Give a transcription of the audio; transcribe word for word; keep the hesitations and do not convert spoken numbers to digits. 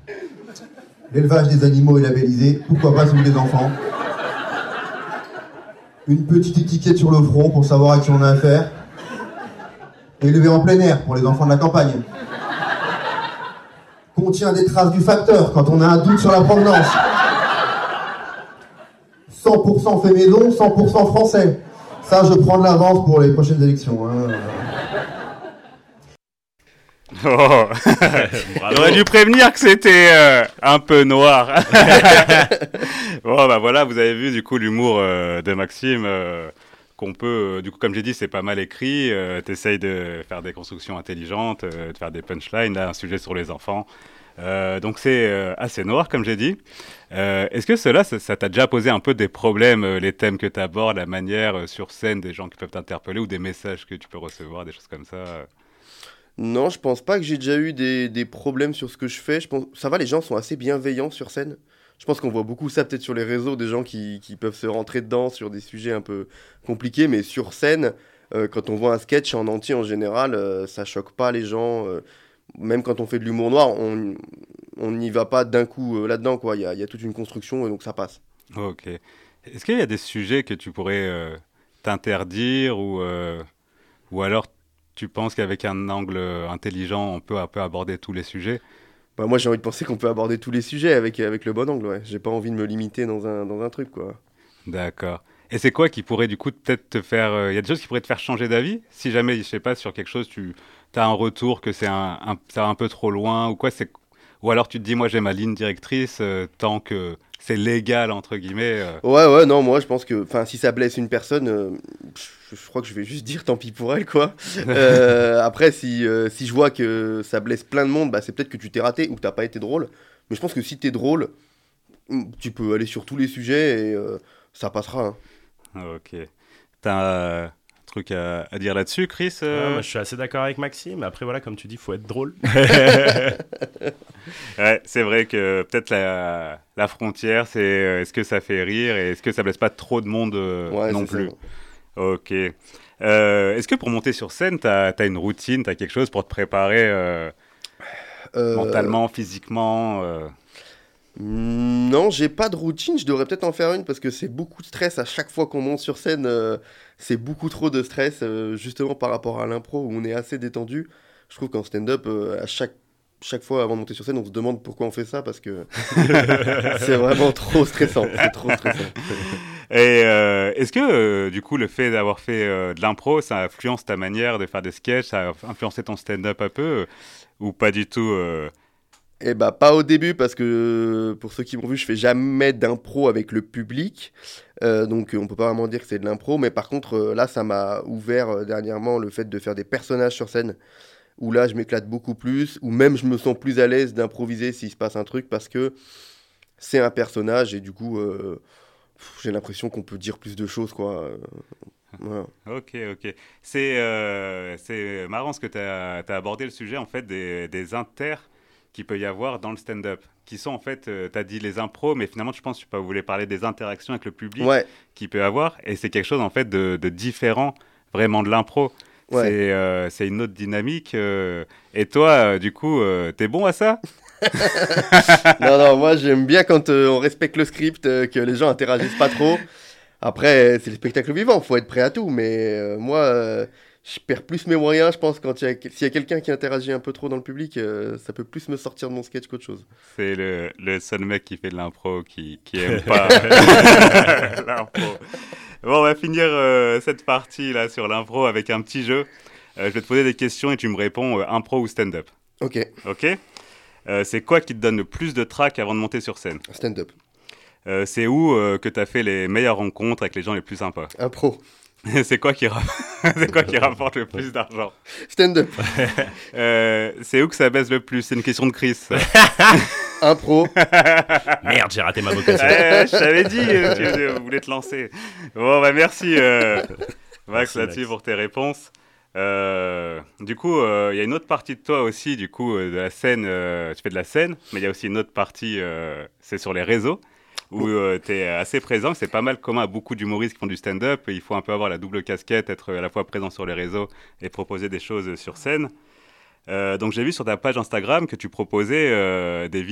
L'élevage des animaux est labellisé, pourquoi pas celui des enfants. Une petite étiquette sur le front pour savoir à qui on a affaire. Élevé en plein air pour les enfants de la campagne. Contient des traces du facteur quand on a un doute sur la provenance. cent pour cent fait maison, cent pour cent français. Ça, je prends de l'avance pour les prochaines élections. Hein. Oh. Il aurait dû prévenir que c'était euh, un peu noir. Bon, bah voilà, vous avez vu du coup l'humour euh, de Maxime. Euh, qu'on peut, euh, du coup, comme j'ai dit, c'est pas mal écrit. Euh, t'essayes de faire des constructions intelligentes, euh, de faire des punchlines. Là, un sujet sur les enfants. Euh, donc c'est euh, assez noir, comme j'ai dit. Euh, est-ce que cela, ça, ça t'a déjà posé un peu des problèmes, euh, les thèmes que tu abordes, la manière euh, sur scène des gens qui peuvent t'interpeller ou des messages que tu peux recevoir, des choses comme ça euh Non, je pense pas que j'ai déjà eu des, des problèmes sur ce que je fais. Je pense, ça va, les gens sont assez bienveillants sur scène. Je pense qu'on voit beaucoup ça peut-être sur les réseaux, des gens qui, qui peuvent se rentrer dedans sur des sujets un peu compliqués, mais sur scène, euh, quand on voit un sketch en entier en général, euh, ça choque pas les gens. Euh, même quand on fait de l'humour noir, on on n'y va pas d'un coup euh, là-dedans, quoi. Il y a, il y a toute une construction et donc ça passe. Ok. Est-ce qu'il y a des sujets que tu pourrais euh, t'interdire ou, euh, ou alors tu penses qu'avec un angle euh, intelligent, on peut un peu aborder tous les sujets? Bah, moi, j'ai envie de penser qu'on peut aborder tous les sujets avec, avec le bon angle, ouais. J'ai pas envie de me limiter dans un, dans un truc, quoi. D'accord. Et c'est quoi qui pourrait du coup peut-être te faire... Il euh, y a des choses qui pourraient te faire changer d'avis? Si jamais, je sais pas, sur quelque chose, tu as un retour que c'est un, un, ça va un peu trop loin ou quoi, c'est... Ou alors tu te dis, moi j'ai ma ligne directrice, euh, tant que c'est légal, entre guillemets. Euh... Ouais, ouais, non, moi je pense que si ça blesse une personne, euh, je, je crois que je vais juste dire tant pis pour elle, quoi. euh, après, si, euh, si je vois que ça blesse plein de monde, bah, c'est peut-être que tu t'es raté ou que t'as pas été drôle. Mais je pense que si t'es drôle, tu peux aller sur tous les sujets et euh, ça passera. Hein. Ok. T'as un truc à, à dire là-dessus, Chris euh... ah, moi, je suis assez d'accord avec Maxime. Après, voilà, comme tu dis, il faut être drôle. Ouais, c'est vrai que peut-être la, la frontière, c'est euh, est-ce que ça fait rire et est-ce que ça blesse pas trop de monde euh, ouais, non plus. Ça. Ok. Euh, est-ce que pour monter sur scène, t'as as une routine, t'as quelque chose pour te préparer euh, euh... mentalement, physiquement euh... Non, j'ai pas de routine, je devrais peut-être en faire une parce que c'est beaucoup de stress à chaque fois qu'on monte sur scène. Euh, c'est beaucoup trop de stress, euh, justement par rapport à l'impro où on est assez détendu. Je trouve qu'en stand-up, euh, à chaque, chaque fois avant de monter sur scène, on se demande pourquoi on fait ça parce que c'est vraiment trop stressant. C'est trop stressant. Et euh, est-ce que euh, du coup le fait d'avoir fait euh, de l'impro, ça influence ta manière de faire des sketchs, ça a influencé ton stand-up un peu euh, ou pas du tout euh... Eh bah, pas au début, parce que pour ceux qui m'ont vu, je fais jamais d'impro avec le public. Euh, donc, on peut pas vraiment dire que c'est de l'impro. Mais par contre, euh, là, ça m'a ouvert euh, dernièrement le fait de faire des personnages sur scène. Où là, je m'éclate beaucoup plus. Ou même, je me sens plus à l'aise d'improviser s'il se passe un truc. Parce que c'est un personnage. Et du coup, euh, pff, j'ai l'impression qu'on peut dire plus de choses, quoi. Euh, voilà. Ok, ok. C'est, euh, c'est marrant ce que tu as abordé le sujet, en fait, des, des inters qu'il peut y avoir dans le stand-up, qui sont en fait, euh, tu as dit les impros, mais finalement, je pense que tu voulais parler des interactions avec le public ouais. qu'il peut avoir, et c'est quelque chose en fait de, de différent vraiment de l'impro. Ouais. C'est, euh, c'est une autre dynamique. Euh, et toi, euh, du coup, euh, t'es bon à ça? Non, non, moi j'aime bien quand euh, on respecte le script, euh, que les gens interagissent pas trop. Après, c'est le spectacle vivant, faut être prêt à tout, mais euh, moi... Euh, je perds plus mes moyens, je pense, quand il y a, s'il y a quelqu'un qui interagit un peu trop dans le public, euh, ça peut plus me sortir de mon sketch qu'autre chose. C'est le, le seul mec qui fait de l'impro qui, qui aime pas l'impro. Bon, on va finir euh, cette partie-là sur l'impro avec un petit jeu. Euh, je vais te poser des questions et tu me réponds euh, impro ou stand-up. Ok. Ok. Euh, c'est quoi qui te donne le plus de trac avant de monter sur scène? Stand-up. Euh, c'est où euh, que tu as fait les meilleures rencontres avec les gens les plus sympas? Impro. C'est quoi qui, ra... c'est quoi qui rapporte le plus d'argent? Stand-up. euh, c'est où que ça baisse le plus? C'est une question de Chris. Impro. Merde, j'ai raté ma vocation. Eh, je t'avais dit, euh, tu euh, voulais te lancer. Bon, bah merci euh, Max là-dessus pour tes réponses. Euh, du coup, il euh, y a une autre partie de toi aussi, du coup, euh, de la scène. Euh, tu fais de la scène, mais il y a aussi une autre partie, euh, c'est sur les réseaux, où euh, tu es assez présent. C'est pas mal commun à beaucoup d'humoristes qui font du stand-up. Il faut un peu avoir la double casquette, être à la fois présent sur les réseaux et proposer des choses sur scène. Euh, donc j'ai vu sur ta page Instagram que tu proposais euh, des vidéos